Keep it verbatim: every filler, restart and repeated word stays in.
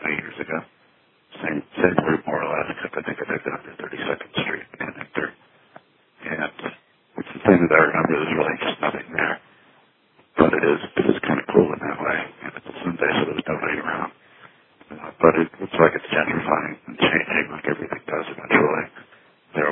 twenty years ago. Same, same route more or less, except I think I lived down to thirty-second Street and Enter. And it's the thing that I remember, there's really just nothing there. But it is, it is kind of cool in that way. And it's a Sunday, so there's nobody around. Uh, but it looks like it's gentrifying and changing like everything does eventually.